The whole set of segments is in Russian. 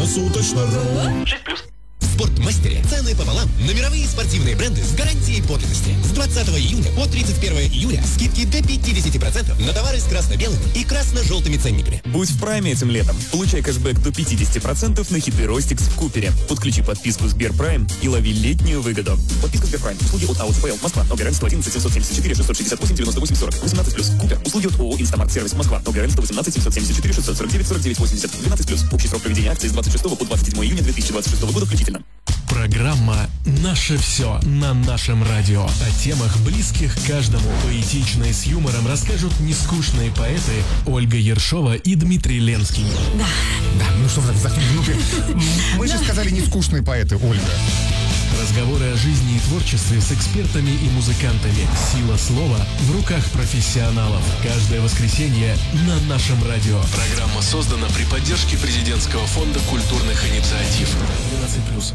Круглосуточно.ру. 6+. В Спортмастере цены пополам на мировые спортивные бренды с гарантией подлинности. С 20 июня по 31 июля скидки до 50% на товары с красно-белыми и красно-желтыми ценниками. Будь в прайме этим летом. Получай кэшбэк до 50% на хиты Ростикс в Купере. Подключи подписку Сберпрайм и лови летнюю выгоду. Подписка Сберпрайм. Услуги от АО ЦПЛ Москва. ОГРН 111 774 668 98 40. 18+. Купер. Услуги от ООО Инстамарт Сервис Москва. ОГРН 118 774 649 49 80. 12+. Общий срок проведения акции с 26 по 27 июня 2026 года включительно. Программа «Наше все» на нашем радио. О темах, близких каждому. Поэтично и с юмором расскажут нескучные поэты Ольга Ершова и Дмитрий Ленский. Да, ну что вы так захлебнули? Мы же сказали нескучные поэты, Ольга. Разговоры о жизни и творчестве с экспертами и музыкантами. Сила слова в руках профессионалов. Каждое воскресенье на нашем радио. Программа создана при поддержке Президентского фонда культурных инициатив. 12+.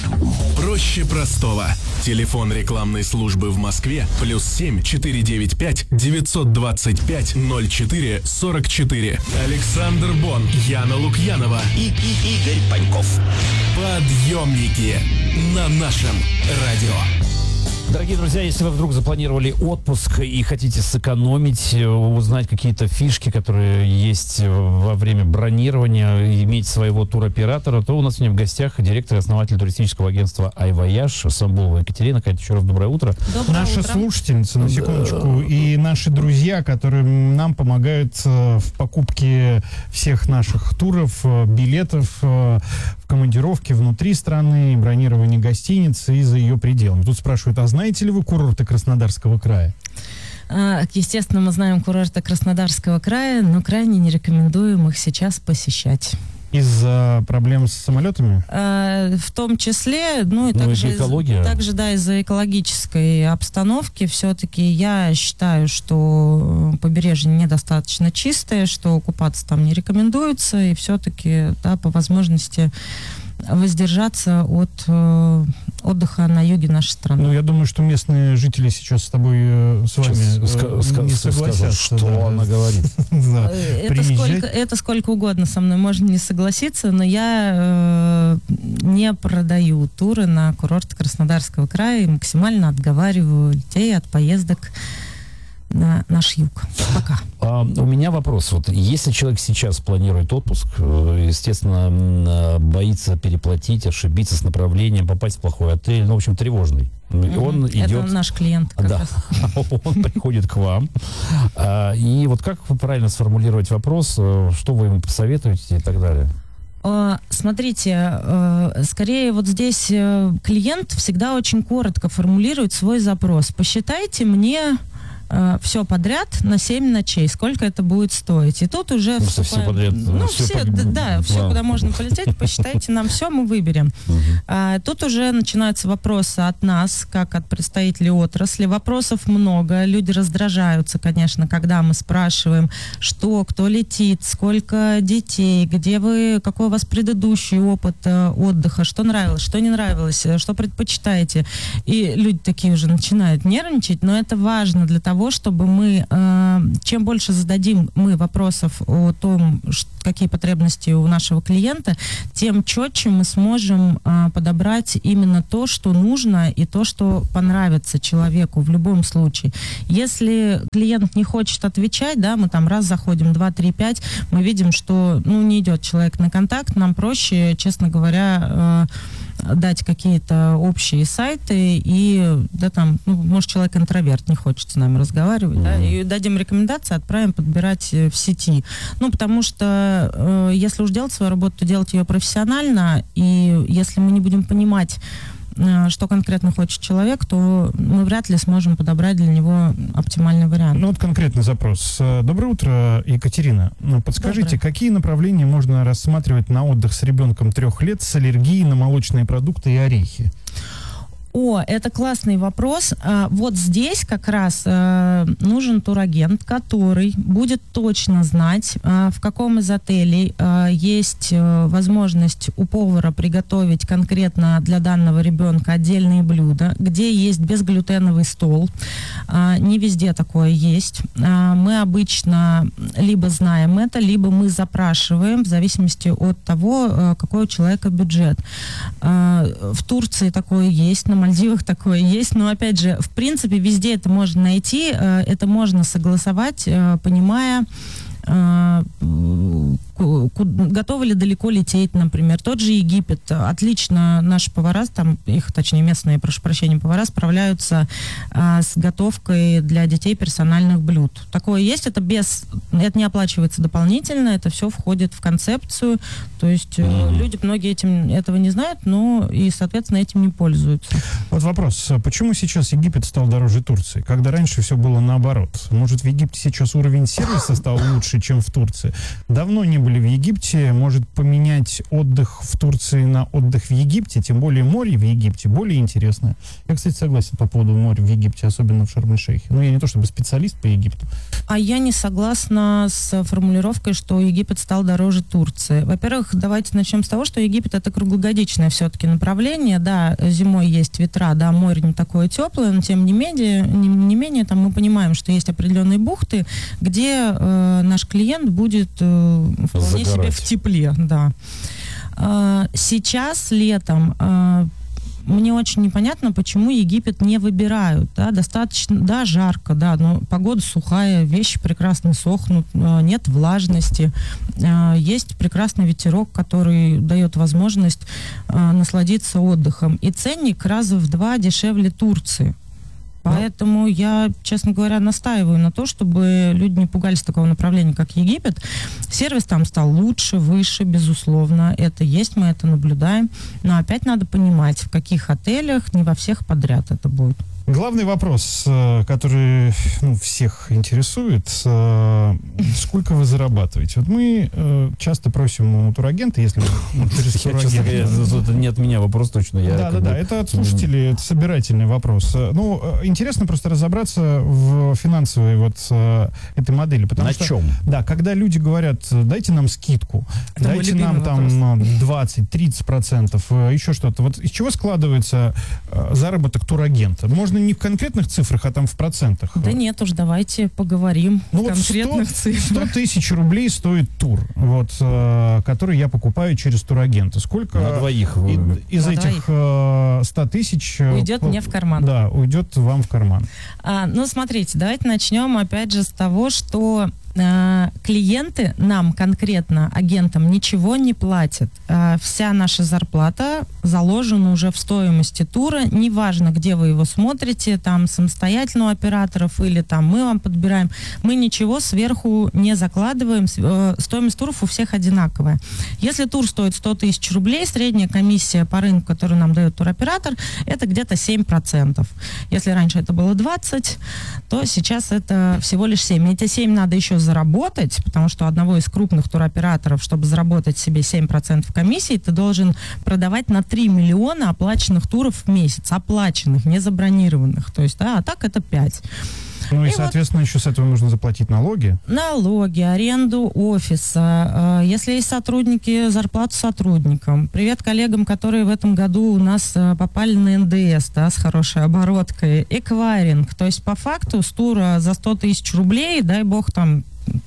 Проще простого. Телефон рекламной службы в Москве +7 495 925 04 44. Александр Бон, Яна Лукьянова И Игорь Паньков. Подъемники на нашем радио. Дорогие друзья, если вы вдруг запланировали отпуск и хотите сэкономить, узнать какие-то фишки, которые есть во время бронирования, иметь своего туроператора, то у нас сегодня в гостях директор и основатель туристического агентства «Айвояж» Самбулова Екатерина. Катя, еще раз доброе утро. Наша слушательница, на секундочку, и наши друзья, которые нам помогают в покупке всех наших туров, билетов в командировке внутри страны, бронирование гостиницы и за ее пределами. Тут спрашивают, а знаете ли вы курорты Краснодарского края? Естественно, мы знаем курорты Краснодарского края, но крайне не рекомендуем их сейчас посещать. Из-за проблем с самолетами? В том числе, ну и также, да, из-за экологической обстановки. Все-таки я считаю, что побережье недостаточно чистое, что купаться там не рекомендуется, и все-таки, да, по возможности воздержаться от отдыха на юге нашей страны. Ну, я думаю, что местные жители сейчас с тобой, с вами не согласятся. Что она говорит? Это сколько угодно со мной можно не согласиться, но я не продаю туры на курорты Краснодарского края и максимально отговариваю людей от поездок на наш юг. Пока. У меня вопрос. Вот если человек сейчас планирует отпуск, естественно, боится переплатить, ошибиться с направлением, попасть в плохой отель, ну, в общем, тревожный. Он идет... Это наш клиент как раз. Он приходит к вам. И вот как правильно сформулировать вопрос, что вы ему посоветуете и так далее? Смотрите, скорее вот здесь клиент всегда очень коротко формулирует свой запрос. Посчитайте мне все подряд на 7 ночей. Сколько это будет стоить? И тут уже все подряд. Все, куда можно полететь, посчитайте нам все, мы выберем. Тут уже начинаются вопросы от нас, как от представителей отрасли. Вопросов много. Люди раздражаются, конечно, когда мы спрашиваем, что, кто летит, сколько детей, где вы, какой у вас предыдущий опыт отдыха, что нравилось, что не нравилось, что предпочитаете. И люди такие уже начинают нервничать, но это важно для того, чтобы мы, чем больше зададим мы вопросов о том, какие потребности у нашего клиента, тем четче мы сможем подобрать именно то, что нужно, и то, что понравится человеку в любом случае. Если клиент не хочет отвечать, да, мы там раз заходим, 2, 3, 5, мы видим, что не идет человек на контакт, нам проще, честно говоря, дать какие-то общие сайты и, да, там, может, человек интроверт, не хочет с нами разговаривать, да, и дадим рекомендации, отправим подбирать в сети. Потому что если уж делать свою работу, то делать ее профессионально, и если мы не будем понимать, что конкретно хочет человек, то мы вряд ли сможем подобрать для него оптимальный вариант. Ну вот конкретный запрос. Доброе утро, Екатерина. Подскажите, какие направления можно рассматривать на отдых с ребенком 3 лет с аллергией на молочные продукты и орехи? Это классный вопрос. Вот здесь как раз нужен турагент, который будет точно знать, в каком из отелей есть возможность у повара приготовить конкретно для данного ребенка отдельные блюда, где есть безглютеновый стол. Не везде такое есть. Мы обычно либо знаем это, либо мы запрашиваем, в зависимости от того, какой у человека бюджет. В Турции такое есть, на Мальдивах такое есть, но, опять же, в принципе, везде это можно найти, это можно согласовать, понимая, готовы ли далеко лететь, например. Тот же Египет. Отлично наши повара, там их, точнее, местные, прошу прощения, повара справляются с готовкой для детей персональных блюд. Такое есть, это не оплачивается дополнительно, это все входит в концепцию. То есть люди, многие этого не знают, но и, соответственно, этим не пользуются. Вот вопрос. Почему сейчас Египет стал дороже Турции, когда раньше все было наоборот? Может, в Египте сейчас уровень сервиса стал лучше, чем в Турции? Давно не были в Египте. Может, поменять отдых в Турции на отдых в Египте, тем более море в Египте более интересное. Я, кстати, согласен по поводу моря в Египте, особенно в Шарм-эль-Шейхе. Ну, я не то чтобы специалист по Египту. А я не согласна с формулировкой, что Египет стал дороже Турции. Во-первых, давайте начнем с того, что Египет — это круглогодичное все-таки направление. Да, зимой есть ветра, да, море не такое теплое, но тем не менее там мы понимаем, что есть определенные бухты, где наш клиент будет вполне себе в тепле, да. Сейчас летом мне очень непонятно, почему Египет не выбирают. Да, достаточно, да, жарко, да, но погода сухая, вещи прекрасно сохнут, нет влажности, есть прекрасный ветерок, который дает возможность насладиться отдыхом. И ценник раза в 2 дешевле Турции. Поэтому я, честно говоря, настаиваю на то, чтобы люди не пугались такого направления, как Египет. Сервис там стал лучше, выше, безусловно. Это есть, мы это наблюдаем. Но опять надо понимать, в каких отелях, не во всех подряд это будет. Главный вопрос, который всех интересует, сколько вы зарабатываете? Вот мы часто просим у турагента, если через турагента... Не от меня вопрос точно. Да, это от слушателей, это собирательный вопрос. Интересно просто разобраться в финансовой этой модели. На чем? Да, когда люди говорят, дайте нам скидку, дайте нам там 20-30%, еще что-то. Вот из чего складывается заработок турагента? Можно не в конкретных цифрах, а там в процентах. Да нет уж, давайте поговорим в конкретных цифрах. 100 тысяч рублей стоит тур, который я покупаю через турагента. Сколько на двоих из этих 100 тысяч уйдет мне в карман? Да, уйдет вам в карман. Смотрите, давайте начнем опять же с того, что клиенты нам конкретно, агентам, ничего не платят. Вся наша зарплата заложена уже в стоимости тура. Неважно, где вы его смотрите, там самостоятельно у операторов или там мы вам подбираем. Мы ничего сверху не закладываем. Стоимость туров у всех одинаковая. Если тур стоит 100 тысяч рублей, средняя комиссия по рынку, которую нам дает туроператор, это где-то 7%. Если раньше это было 20%, то сейчас это всего лишь 7%. Эти 7% надо еще заработать, потому что одного из крупных туроператоров, чтобы заработать себе 7% комиссии, ты должен продавать на 3 миллиона оплаченных туров в месяц. Оплаченных, не забронированных. То есть, а так это 5. Ну и, соответственно, еще с этого нужно заплатить налоги. Налоги, аренду офиса. Если есть сотрудники, зарплату сотрудникам. Привет коллегам, которые в этом году у нас попали на НДС, да, с хорошей обороткой. Эквайринг. То есть, по факту, с тура за 100 тысяч рублей, дай бог, там,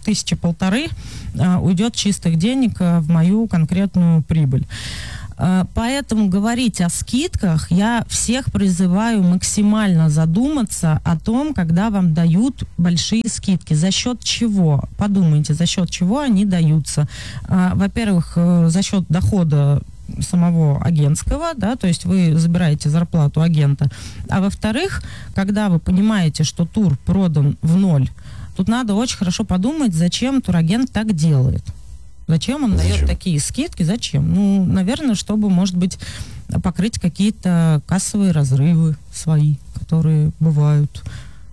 1,5 уйдет чистых денег в мою конкретную прибыль. Поэтому говорить о скидках я всех призываю максимально задуматься о том, когда вам дают большие скидки. За счет чего? Подумайте, за счет чего они даются. Во-первых, за счет дохода самого агентского, да, то есть вы забираете зарплату агента. А во-вторых, когда вы понимаете, что тур продан в ноль, тут надо очень хорошо подумать, зачем турагент так делает. Зачем он дает такие скидки? Зачем? Ну, наверное, чтобы, может быть, покрыть какие-то кассовые разрывы свои, которые бывают.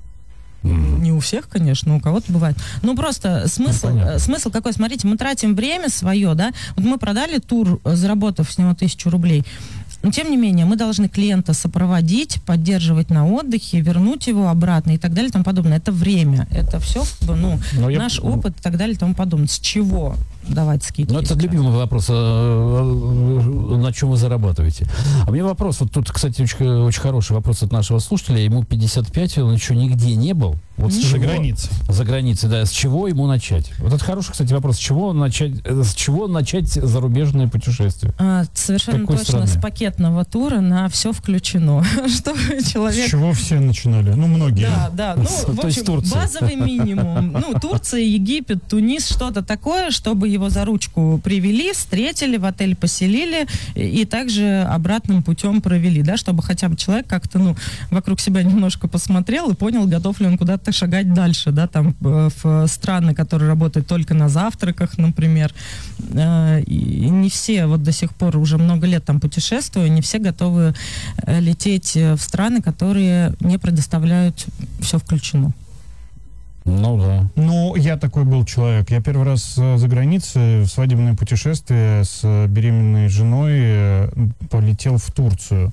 Не у всех, конечно, у кого-то бывает. Ну, просто смысл какой? Смотрите, мы тратим время свое, да? Вот мы продали тур, заработав с него 1000 рублей. Но, тем не менее, мы должны клиента сопроводить, поддерживать на отдыхе, вернуть его обратно и так далее и тому подобное. Это время, это все, наш опыт и так далее и тому подобное. С чего давать скидки? Ну, это любимый вопрос, на чем вы зарабатываете. А у меня вопрос, вот тут, кстати, очень хороший вопрос от нашего слушателя, ему 55, он еще нигде не был. Вот За границей. За границей, да. С чего ему начать? Вот это хороший, кстати, вопрос. С чего начать зарубежное путешествие? Совершенно точно, страны? с пакетного тура на все включено. Чтобы человек... С чего все начинали? Ну, многие. Да. Ну, в общем, базовый минимум. Ну, Турция, Египет, Тунис, что-то такое, чтобы его за ручку привели, встретили, в отель поселили и также обратным путем провели, да, чтобы хотя бы человек как-то, вокруг себя немножко посмотрел и понял, готов ли он куда-то шагать дальше, да, там, в страны, которые работают только на завтраках, например. И не все, вот до сих пор уже много лет там путешествую, не все готовы лететь в страны, которые не предоставляют все включено. Ну да. Ну, я такой был человек. Я первый раз за границей в свадебное путешествие с беременной женой полетел в Турцию.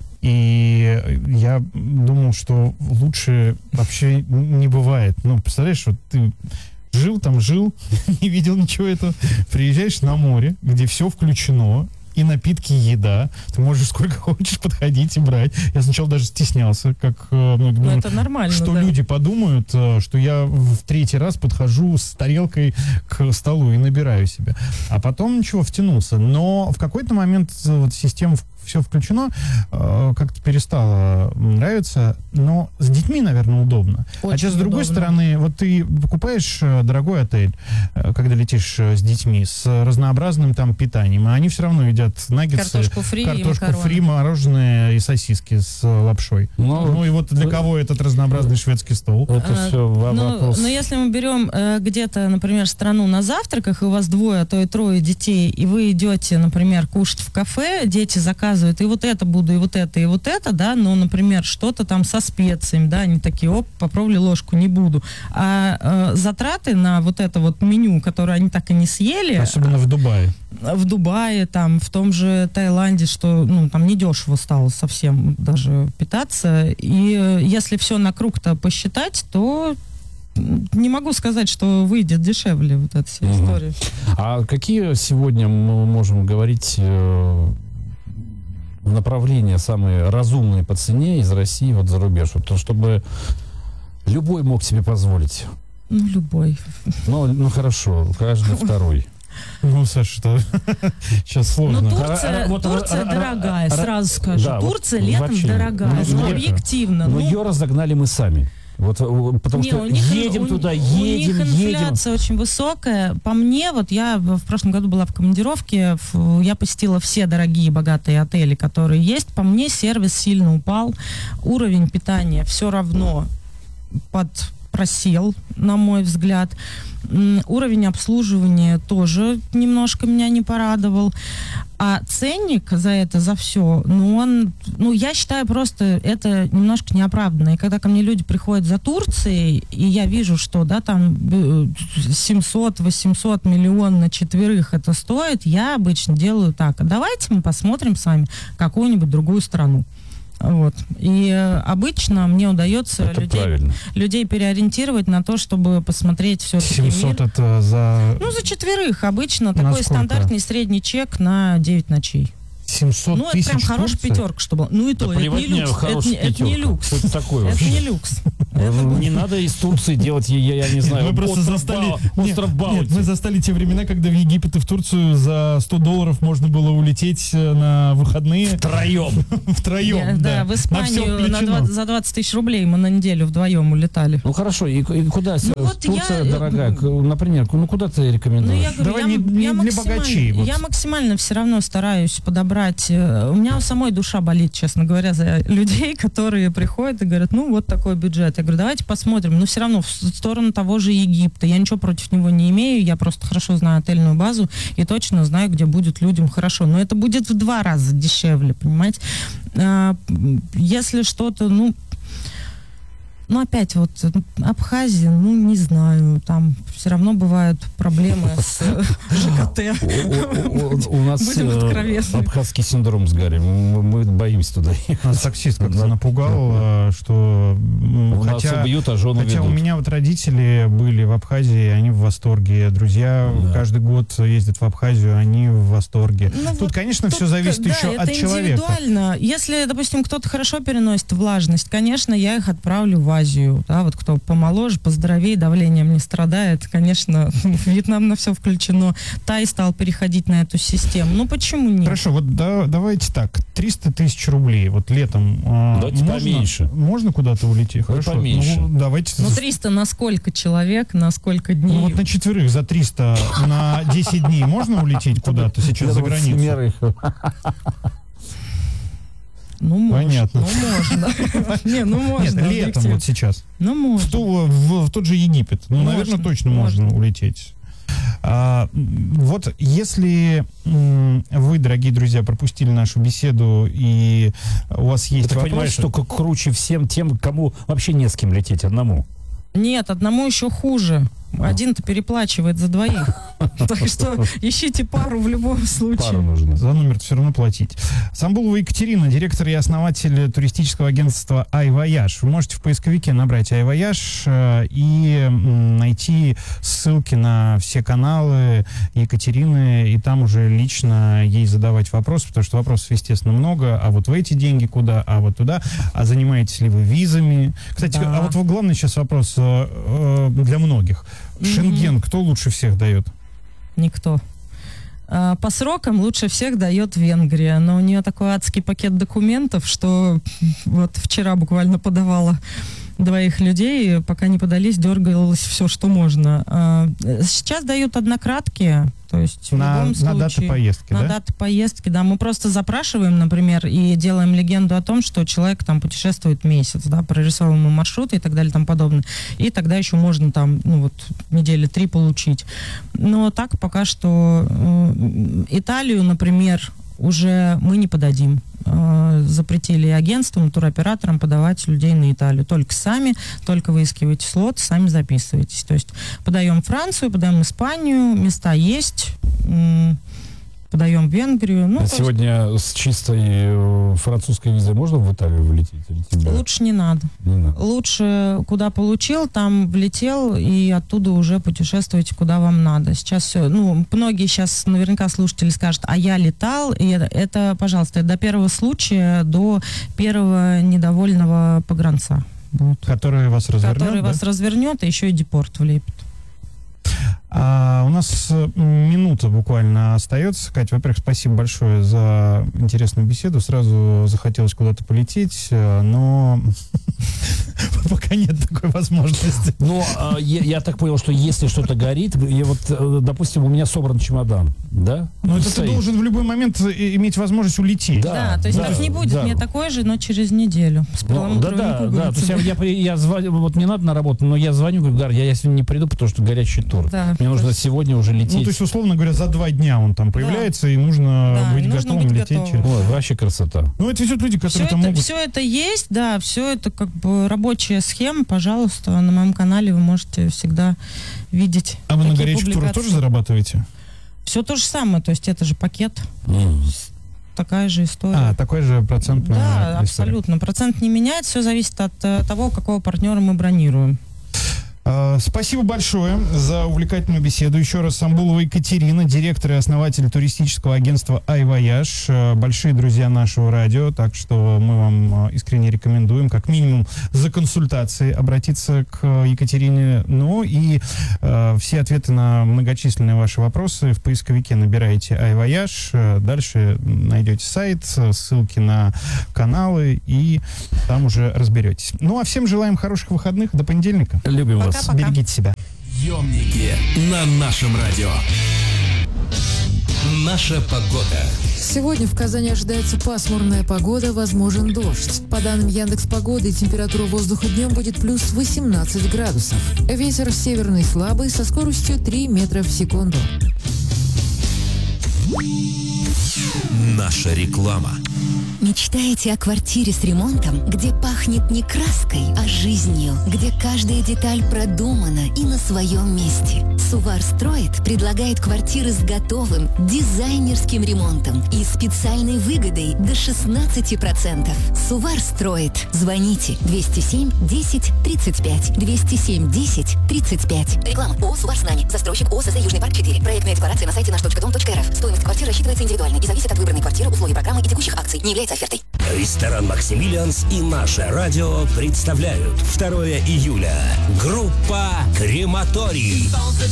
И я думал, что лучше вообще не бывает. Ну, представляешь, вот ты жил, не видел ничего этого. Приезжаешь на море, где все включено, и напитки, и еда. Ты можешь сколько хочешь подходить и брать. Я сначала даже стеснялся, как думаю, это нормально, что да. люди подумают, что я в третий раз подхожу с тарелкой к столу и набираю себе. А потом ничего, втянулся. Но в какой-то момент вот система все включено, как-то перестало нравиться, но с детьми, наверное, удобно. Очень Хотя, с другой удобно. стороны, вот ты покупаешь дорогой отель, когда летишь с детьми, с разнообразным там питанием, а они все равно едят наггетсы, Картошку фри и мороженое и сосиски с лапшой. Ну и вот для кого этот разнообразный шведский стол? Это все вопрос. Но если мы берем где-то, например, страну на завтраках, и у вас 2, а то и 3 детей, и вы идете, например, кушать в кафе, дети заказывают, и вот это буду, и вот это, да, но, например, что-то там со специями, да, они такие, попробовали ложку, не буду. А затраты на вот это вот меню, которое они так и не съели... Особенно в Дубае. В Дубае, там, в том же Таиланде, что, там недешево стало совсем даже питаться. И если все на круг-то посчитать, то не могу сказать, что выйдет дешевле вот эта вся история. А какие сегодня мы можем говорить направления самые разумные по цене из России вот за рубеж? Вот, чтобы любой мог себе позволить. Ну, любой. Ну хорошо, каждый второй. Ну, Саша, что сейчас сложно. Ну, Турция дорогая, сразу скажу. Да, Турция вот летом вообще, дорогая, но объективно. Но ее разогнали мы сами. Вот, потому что едем туда, едем. У них инфляция очень высокая. По мне, вот я в прошлом году была в командировке, я посетила все дорогие, богатые отели, которые есть. По мне, сервис сильно упал. Уровень питания все равно просел, на мой взгляд. Уровень обслуживания тоже немножко меня не порадовал. А ценник за все, я считаю просто это немножко неоправданно. И когда ко мне люди приходят за Турцией, и я вижу, что, да, там 700-800 миллион на 4 это стоит, я обычно делаю так. Давайте мы посмотрим с вами какую-нибудь другую страну. Вот. И обычно мне удается людей переориентировать на то, чтобы посмотреть все-таки 700 это за... за 4 обычно такой стандартный средний чек на 9 ночей. 700 тысяч. Это прям хорошая пятерка, чтобы... Ну и то, это не люкс. Это не люкс. Что это такое Это вообще? не люкс. Не надо из Турции делать, я не знаю, Мы просто остров Баути. Нет, мы застали те времена, когда в Египет и в Турцию за $100 можно было улететь на выходные. Втроем, да. В Испанию за 20 тысяч рублей мы на неделю вдвоем улетали. Ну хорошо, и куда? Турция дорогая. Например, куда ты рекомендуешь? Давай не для богачей. Я максимально все равно стараюсь подобрать. У меня у самой душа болит, честно говоря, за людей, которые приходят и говорят, вот такой бюджет. Я говорю, давайте посмотрим. Но все равно в сторону того же Египта. Я ничего против него не имею. Я просто хорошо знаю отельную базу и точно знаю, где будет людям хорошо. Но это будет в 2 раза дешевле, понимаете? Если что-то, Ну, опять вот Абхазия, ну, не знаю, там все равно бывают проблемы с ЖКТ. У нас абхазский синдром с Гарри. Мы боимся туда ехать. Нас таксист как-то напугал, что... Нас убьют, а жену Хотя у ведут. меня вот родители были в Абхазии, они в восторге. Друзья каждый год ездят в Абхазию, они в восторге. Тут, конечно, все зависит еще от человека. Индивидуально. Если, допустим, кто-то хорошо переносит влажность, конечно, я их отправлю в Азию. Да, вот кто помоложе, поздоровее, давлением не страдает, конечно, Вьетнам на все включено. Тай стал переходить на эту систему. Ну, почему нет? Хорошо, вот давайте так, 300 тысяч рублей, вот летом. Давайте поменьше. Можно куда-то улететь? Хорошо. Поменьше. Ну, давайте... Ну, 300 на сколько человек, на сколько дней? Ну, вот на четверых за 300 на 10 дней можно улететь куда-то сейчас за границу? Ну, можно. Понятно. Ну, можно. Не, ну, можно. Нет, летом вот сейчас. Ну, можно. В тот же Египет. Ну, наверное, точно можно улететь. Вот если вы, дорогие друзья, пропустили нашу беседу и у вас есть Ты вопросы... понимаешь, что круче всем тем, кому вообще не с кем лететь, одному? Нет, одному еще хуже. Один-то переплачивает за двоих. Так что ищите пару в любом случае. Пару нужно. За номер все равно платить. Самбулова Екатерина, директор и основатель туристического агентства iVoyage. Вы можете в поисковике набрать iVoyage и найти ссылки на все каналы Екатерины, и там уже лично ей задавать вопросы, потому что вопросов, естественно, много. А вот в эти деньги куда? А вот туда? А занимаетесь ли вы визами? Кстати, Да. а вот главный сейчас вопрос для многих. Шенген кто лучше всех дает? Никто. По срокам лучше всех дает Венгрия, но у нее такой адский пакет документов, что вот вчера буквально подавала двоих людей, пока не подались, дергалось все, что можно. Сейчас дают однократкие, то есть в любом случае... На даты поездки, на да? даты поездки, да. Мы просто запрашиваем, например, и делаем легенду о том, что человек там путешествует месяц, да, прорисовываем ему маршруты и так далее и тому подобное. И тогда еще можно там, ну вот, недели 3 получить. Но так пока что Италию, например, уже мы не подадим. Запретили агентствам, туроператорам подавать людей на Италию. Только сами, только выискиваете слот, сами записываетесь. То есть подаем Францию, подаем Испанию, места есть, подаем Венгрию. Ну, Сегодня с чистой французской визой можно в Италию влететь? Лучше не надо. Лучше куда получил, там влетел, и оттуда уже путешествуйте, куда вам надо. Сейчас все, ну, многие сейчас наверняка слушатели скажут, а я летал, и это, пожалуйста, до первого случая, до первого недовольного погранца. Вот. Который вас развернет, Который вас развернет, и еще и депорт влепит. У нас минута буквально остается. Кать, во-первых, спасибо большое за интересную беседу. Сразу захотелось куда-то полететь, но пока нет такой возможности. Но я так понял, что если что-то горит, допустим, у меня собран чемодан, да? Ну, это ты должен в любой момент иметь возможность улететь. Да, то есть так не будет. Мне такой же, но через неделю. Да. То есть я звоню, вот мне надо на работу, но я звоню, говорю, Гар, я сегодня не приду, потому что горячий тур. Да. Мне нужно сегодня уже лететь. Ну, то есть, условно говоря, за 2 дня он там появляется, и нужно быть готовым лететь. Ой, вообще красота. Ну, это везет люди, которые там могут... Все это есть, да, все это как бы рабочая схема. Пожалуйста, на моем канале вы можете всегда видеть. А вы на горячих турах тоже зарабатываете? Все то же самое, то есть это же пакет. Такая же история. Такой же процент? Да, абсолютно. Процент не меняется, все зависит от того, какого партнера мы бронируем. Спасибо большое за увлекательную беседу. Еще раз, Самбулова Екатерина, директор и основатель туристического агентства iVoyage. Большие друзья нашего радио, так что мы вам искренне рекомендуем, как минимум, за консультацией обратиться к Екатерине. Ну и все ответы на многочисленные ваши вопросы в поисковике набираете iVoyage. Дальше найдете сайт, ссылки на каналы, и там уже разберетесь. Ну а всем желаем хороших выходных. До понедельника. Любим вас. Берегите себя. Съемники на нашем радио. Наша погода. Сегодня в Казани ожидается пасмурная погода, возможен дождь. По данным Яндекс.Погоды, температура воздуха днем будет плюс 18 градусов. Ветер северный слабый со скоростью 3 метра в секунду. Наша реклама. Мечтаете о квартире с ремонтом, где пахнет не краской, а жизнью, где каждая деталь продумана и на своем месте? Сувар Строит предлагает квартиры с готовым дизайнерским ремонтом и специальной выгодой до 16%. Сувар Строит. Звоните 207 10 35 207 10 35. Реклама. ООО «Сувар Снани». Застройщик ООО «СС Южный парк 4». Проектная декларация на сайте наш.дом.рф. Стоимость квартиры рассчитывается индивидуально и зависит от выбранной квартиры, условий программы и текущих акций. Не является офертой. Ресторан «Максимилианс» и наше радио представляют 2 июля. Группа «Крематорий».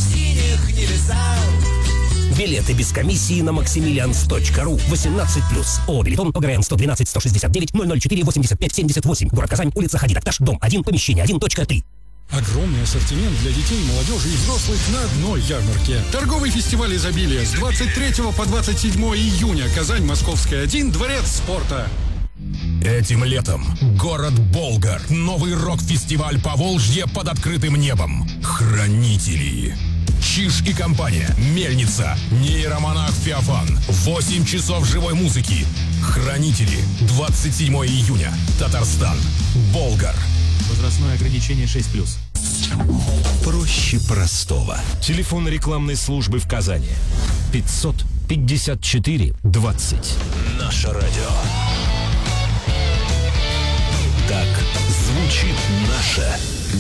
Билеты без комиссии на maximilians.ru. 18+. ООО «Билетон», ОГРН 112 169 004 85 78. Город Казань, улица Хади Такташ, дом 1, помещение 1.3. Огромный ассортимент для детей, молодежи и взрослых на одной ярмарке. Торговый фестиваль изобилия с 23 по 27 июня. Казань, Московская, 1, Дворец спорта. Этим летом город Болгар. Новый рок-фестиваль Поволжье под открытым небом. Хранители. Чиж и компания. Мельница. Нейромонах Феофан. 8 часов живой музыки. Хранители. 27 июня. Татарстан. Болгар. Возрастное ограничение 6+. Проще простого. Телефон рекламной службы в Казани. 554 20. Наше радио. Так звучит наше